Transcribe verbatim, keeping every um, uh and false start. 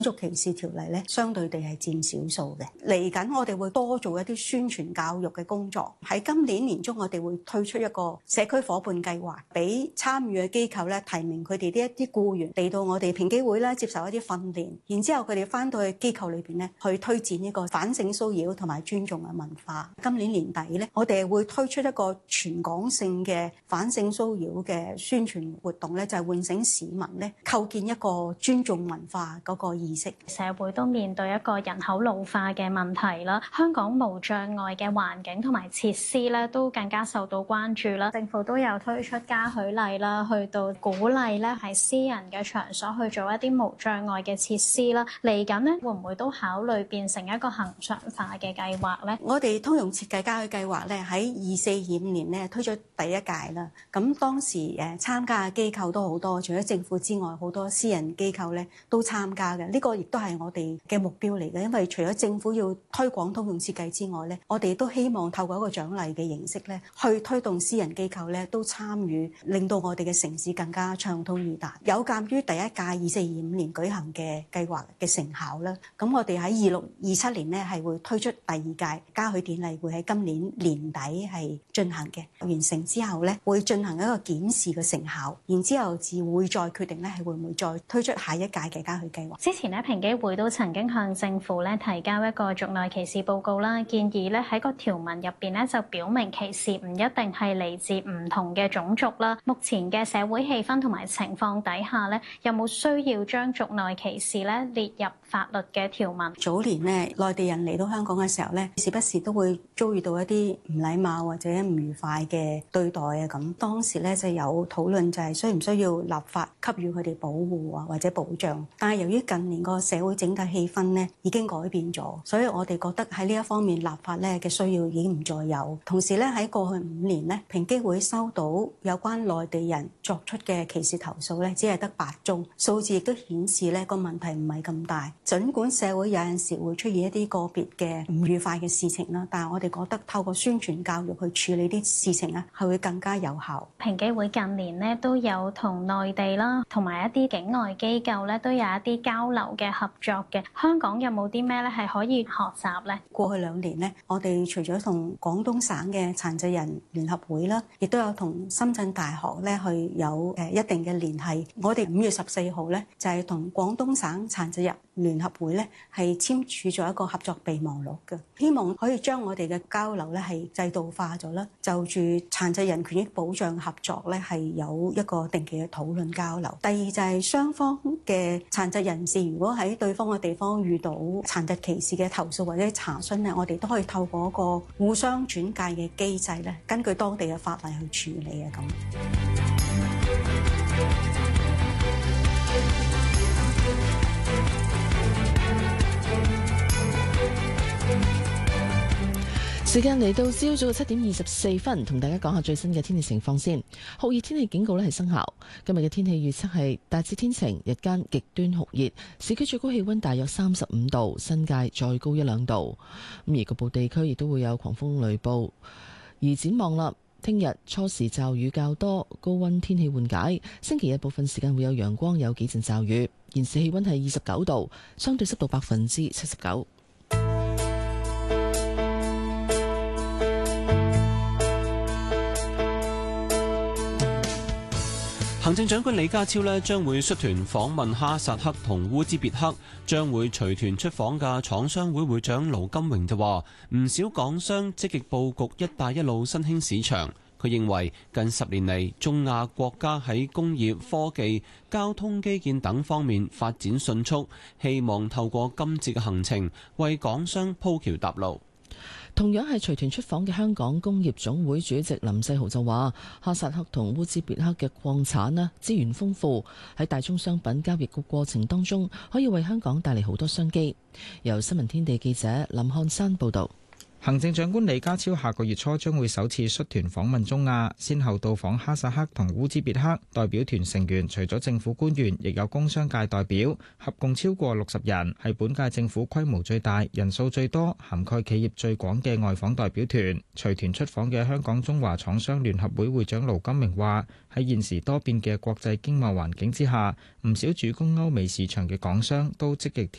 種族歧視條例咧，相對地係佔少數嘅。嚟緊我哋會多做一啲宣傳教育嘅工作。喺今年年中，我哋會推出一個社區夥伴計劃，俾參與嘅機構咧提名佢哋呢一啲僱員嚟到我哋平機會咧接受一啲訓練，然之後佢哋翻到去機構裏邊咧去推薦呢個反性騷擾同埋尊重嘅文化。今年年底咧，我哋會推出一個全港性嘅反性騷擾嘅宣傳活動咧，就係喚醒市民咧構建一個尊重文化嗰個意識。 社會都面對一個人口老化嘅問題啦，香港無障礙嘅環境同埋設施咧都更加受到關注啦。政府都有推出嘉許例啦，去到鼓勵咧喺私人嘅場所去做一啲無障礙嘅設施啦。嚟緊咧會唔會都考慮變成一個恆常化嘅計劃咧？ 我哋通用設計嘉許計劃咧喺二四二五年咧推出第一屆啦。咁當時誒參加嘅機構都好多，除咗政府之外，好多私人機構咧都參加嘅。呢個亦都係我哋嘅目標嚟嘅，因為除咗政府要推廣通用設計之外咧，我哋都希望透過一個獎勵嘅形式咧，去推動私人機構咧都參與，令到我哋嘅城市更加暢通易達。有鑑於第一屆二四二五年舉行嘅計劃嘅成效啦，咁我哋喺二六二七年咧係會推出第二屆嘉許典禮，會喺今年年底係進行嘅。完成之後咧，會進行一個檢視嘅成效，然之後至會再決定咧係會唔會再推出下一屆嘅嘉許計劃。 之前咧平機會都曾經向政府咧提交一個族內歧視報告啦，建議咧喺個條文入邊咧就表明歧視唔一定係嚟自唔同嘅種族啦。目前嘅社會氣氛同埋情況底下咧，有冇需要將族內歧視咧列入法律嘅條文？ 早年咧，內地人嚟到香港嘅時候咧，時不時都會遭遇到一啲唔禮貌或者唔愉快嘅對待啊。咁當時咧就有討論，就係需唔需要立法給予佢哋保護啊或者保障。但係由於近年個社會整體氣氛咧已經改變咗，所以我哋覺得喺呢一方面立法咧嘅需要已經唔再有。同時咧喺過去五年咧，平機會收到有關內地人作出嘅歧視投訴咧，只係得八宗，數字亦都顯示咧個問題唔係咁大。儘管社會有陣時會出現一啲個別嘅唔愉快嘅事情啦，但係我哋覺得透過宣傳教育去處理啲事情咧，係會更加有效。 平機會近年咧都有同內地啦，同埋一啲境外機構咧都有一啲交流嘅合作嘅。香港有冇啲咩咧係可以學習咧？ 過去兩年咧，我哋除咗同廣東省嘅殘疾人聯合會啦，亦都有同深圳大學咧去有誒一定嘅聯繫。我哋五月十四號咧就係同廣東省殘疾人聯合會咧係簽署咗一個合作備忘錄嘅，希望可以將我哋嘅交流咧係制度化咗啦。就住殘疾人權益保障合作咧係有一個定期嘅討論交流。第二就係雙方嘅殘疾人士，如果喺對方嘅地方遇到殘疾歧視嘅投訴或者查詢咧，我哋都可以透過一個互相轉介嘅機制咧，根據當地嘅法例去處理啊咁。 時間嚟到朝早嘅七點二十四分，同大家講下最新嘅天氣情況先。酷熱天氣警告咧係生效。今日嘅天氣預測係大致天晴，日間極端酷熱，市區最高氣溫大約三十五度，新界再高一兩度。咁而局部地區亦都會有狂風雷暴。而展望啦，聽日初時驟雨較多，高溫天氣緩解。星期日部分時間會有陽光，有幾陣驟雨。現時氣溫係二十九度，相對濕度百分之七十九。 行政長官李家超呢將會率團訪問哈薩克同烏茲別克，將會隨團出訪嘅廠商會會長盧金榮就話：唔少港商積極佈局「一帶一路」新興市場。佢認為近十年嚟，中亞國家喺工業、科技、交通基建等方面發展迅速，希望透過今次嘅行程為港商鋪橋搭路。 同樣係隨團出訪嘅香港工業總會主席林世豪就話：哈薩克同烏茲別克嘅礦產啦資源豐富，喺大宗商品交易嘅過程當中，可以為香港帶嚟好多商機。由新聞天地記者林漢山報導。 行政長官李家超下個月初將會首次率團訪問中亞，先後到訪哈薩克同烏茲別克。代表團成員除咗政府官員，亦有工商界代表，合共超過六十人，係本屆政府規模最大、人數最多、涵蓋企業最廣嘅外訪代表團。隨團出訪嘅香港中華廠商聯合會會長盧金明話：喺現時多變嘅國際經貿環境之下，唔少主攻歐美市場嘅港商都積極